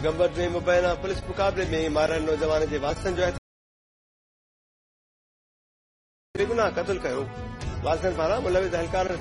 गंबद में मुबैना पुलिस मुक़ाबले में मारियल नौजवान जे वारसनि जो बेगुनाह क़त्ल कयो। वारसनि पारां मुलविज़ एहलकार